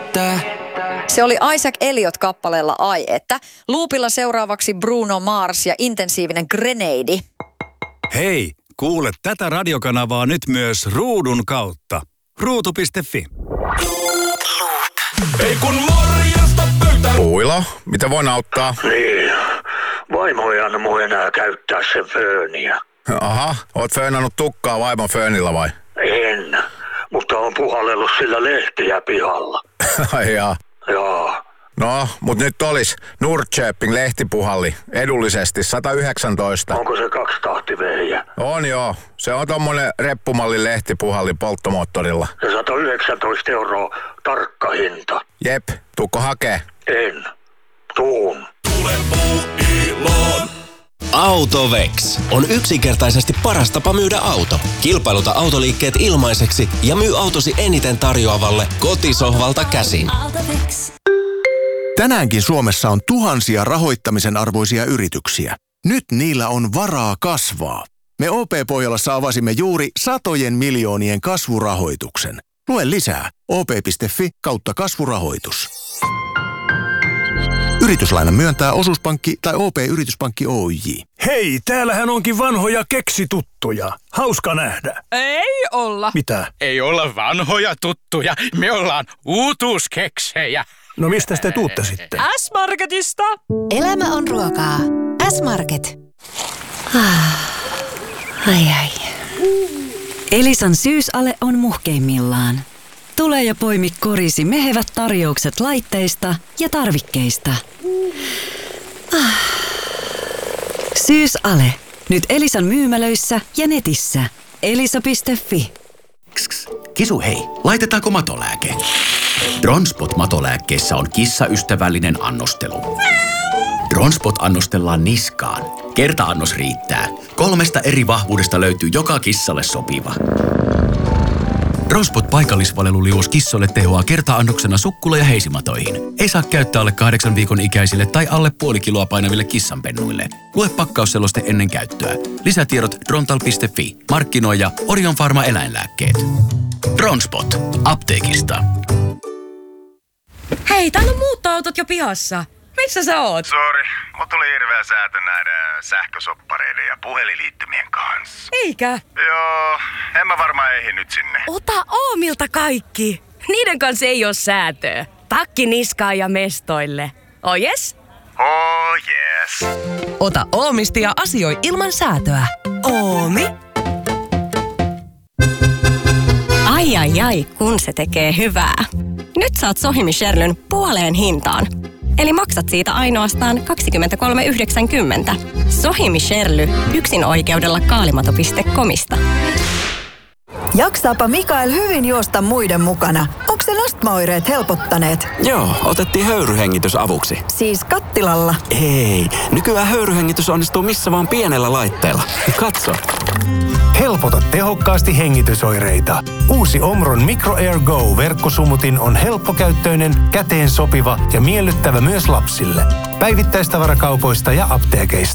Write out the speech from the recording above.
että... Se oli Isaac Elliot kappaleella Ai että. Loopilla seuraavaksi Bruno Mars ja intensiivinen Grenade. Hei, kuule tätä radiokanavaa nyt myös ruudun kautta. Ruutu.fi. Ei kun morjesta pöytään. Puilo, mitä voin auttaa? Niin, vaimo ei anna mun enää käyttää sen fööniä. Aha, oot föönannut tukkaa vaimon föönillä vai? En, mutta on puhallellut sillä lehtiä pihalla. Ai jaa. Joo. No, mut nyt olis Nordköping lehtipuhalli edullisesti 119. Onko se 2-tahtivehjä? On joo, se on tommonen reppumallin lehtipuhalli polttomoottorilla. Se 119 € tarkka hinta. Jep, tuukko hakee? En. Tuun. Tule Puuiloon. Autovex on yksinkertaisesti paras tapa myydä auto. Kilpailuta autoliikkeet ilmaiseksi ja myy autosi eniten tarjoavalle kotisohvalta käsin. Tänäänkin Suomessa on tuhansia rahoittamisen arvoisia yrityksiä. Nyt niillä on varaa kasvaa. Me OP-Pohjolassa avasimme juuri satojen miljoonien kasvurahoituksen. Lue lisää op.fi/kasvurahoitus. Yrityslainan myöntää osuuspankki tai OP-yrityspankki Oyj. Hei, täällähän onkin vanhoja keksituttuja. Hauska nähdä. Ei olla. Mitä? Ei olla vanhoja tuttuja. Me ollaan uutuuskeksejä. No mistä te tuutte sitten? S-Marketista. Elämä on ruokaa. S-Market. Ai. Elisan syysale on muhkeimmillaan. Tule ja poimi korisi mehevät tarjoukset laitteista ja tarvikkeista. Syysale. Nyt Elisan myymälöissä ja netissä. Elisa.fi. Kisu hei, laitetaanko matolääke? Dronspot-matolääkkeessä on kissaystävällinen annostelu. Dronspot annostellaan niskaan. Kerta-annos riittää. 3 eri vahvuudesta löytyy joka kissalle sopiva. Dronspot paikallisvaleluliuos kissoille tehoaa kerta-annoksena sukkula- ja heisimatoihin. Ei saa käyttää alle 8 viikon ikäisille tai alle puoli kiloa painaville kissanpennuille. Lue pakkausseloste ennen käyttöä. Lisätiedot drontal.fi. Markkinoija Orion Pharma eläinlääkkeet. Dronspot. Apteekista. Hei, täällä on muuttoautot jo pihassa. Missä sä oot? Sori, mut tuli hirveä säätö näiden sähkösoppareiden ja puhelinliittymien kanssa. Eikä? Joo, en mä varmaan ehdi nyt sinne. Ota Oomilta kaikki. Niiden kanssa ei oo säätöä. Takki niskaan ja mestoille. Oh yes? Oh yes. Ota Oomista ja asioi ilman säätöä. Oomi. Ai, kun se tekee hyvää. Nyt saat Sohimi Sherlyn puoleen hintaan. Eli maksat siitä ainoastaan 23,90. Sohimi Sherly, yksin oikeudella kaalimato.comista. Jaksaapa Mikael hyvin juosta muiden mukana. Onko sen astmaoireet helpottaneet? Joo, otettiin höyryhengitys avuksi. Siis kattilalla? Ei, nykyään höyryhengitys onnistuu missä vaan pienellä laitteella. Katso. Helpota tehokkaasti hengitysoireita. Uusi Omron Micro Air Go -verkkosumutin on helppokäyttöinen, käteen sopiva ja miellyttävä myös lapsille. Päivittäistavarakaupoista ja apteekeista.